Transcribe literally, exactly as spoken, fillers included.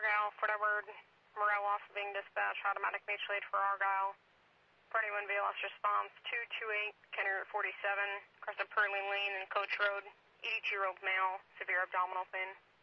Argyle, Fredward, Morel off being dispatched, automatic mutual aid for Argyle. Party one V L S response, two two eight, County Route forty-seven, across the Purling Lane and Coach Road, eighty-two-year-old male, severe abdominal pain.